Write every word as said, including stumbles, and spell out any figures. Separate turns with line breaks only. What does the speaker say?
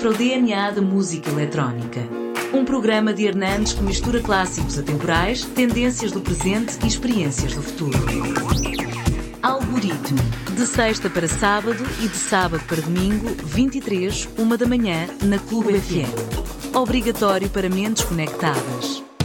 encontra o D N A da música eletrónica. Um programa de Hernandes que mistura clássicos atemporais, tendências do presente e experiências do futuro. Algoritmo. De sexta para sábado e de sábado para domingo, vinte e três, uma da manhã, na Clube F M. Obrigatório para mentes conectadas.